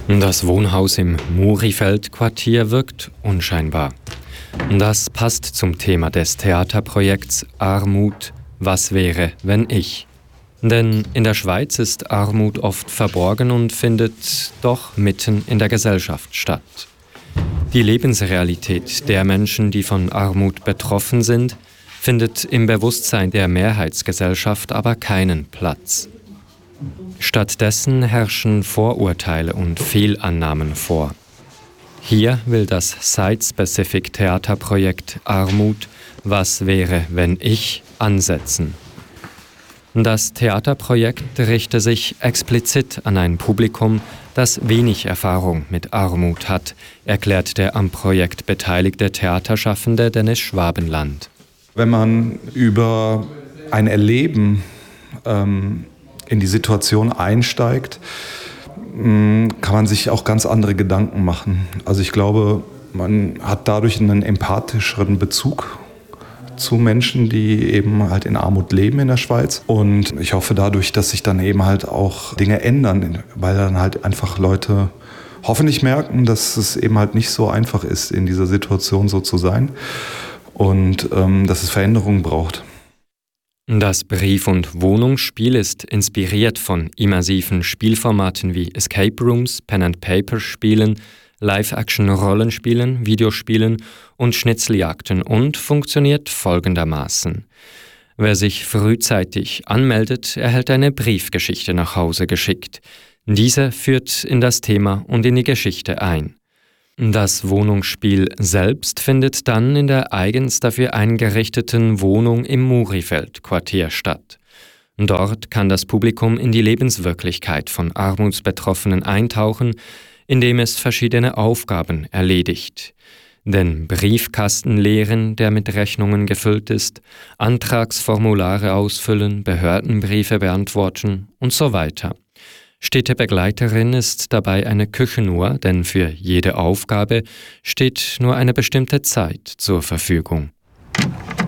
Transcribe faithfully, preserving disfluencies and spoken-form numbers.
Das Wohnhaus im Murifeld-Quartier wirkt unscheinbar. Das passt zum Thema des Theaterprojekts Armut, was wäre, wenn ich? Denn in der Schweiz ist Armut oft verborgen und findet doch mitten in der Gesellschaft statt. Die Lebensrealität der Menschen, die von Armut betroffen sind, findet im Bewusstsein der Mehrheitsgesellschaft aber keinen Platz. Stattdessen herrschen Vorurteile und Fehlannahmen vor. Hier will das Site-Specific-Theaterprojekt Armut, was wäre, wenn ich, ansetzen. Das Theaterprojekt richte sich explizit an ein Publikum, das wenig Erfahrung mit Armut hat, erklärt der am Projekt beteiligte Theaterschaffende Dennis Schwabenland. Wenn man über ein Erleben ähm, in die Situation einsteigt, mh, kann man sich auch ganz andere Gedanken machen. Also ich glaube, man hat dadurch einen empathischeren Bezug zu Menschen, die eben halt in Armut leben in der Schweiz. Und ich hoffe dadurch, dass sich dann eben halt auch Dinge ändern, weil dann halt einfach Leute hoffentlich merken, dass es eben halt nicht so einfach ist, in dieser Situation so zu sein und ähm, dass es Veränderungen braucht. Das Brief- und Wohnungsspiel ist inspiriert von immersiven Spielformaten wie Escape Rooms, Pen-and-Paper-Spielen, Live-Action-Rollenspielen, Videospielen und Schnitzeljagden und funktioniert folgendermaßen. Wer sich frühzeitig anmeldet, erhält eine Briefgeschichte nach Hause geschickt. Diese führt in das Thema und in die Geschichte ein. Das Wohnungsspiel selbst findet dann in der eigens dafür eingerichteten Wohnung im Murifeld-Quartier statt. Dort kann das Publikum in die Lebenswirklichkeit von Armutsbetroffenen eintauchen, indem es verschiedene Aufgaben erledigt. Den Briefkasten leeren, der mit Rechnungen gefüllt ist, Antragsformulare ausfüllen, Behördenbriefe beantworten und so weiter. Städtebegleiterin ist dabei eine Küchenuhr, denn für jede Aufgabe steht nur eine bestimmte Zeit zur Verfügung.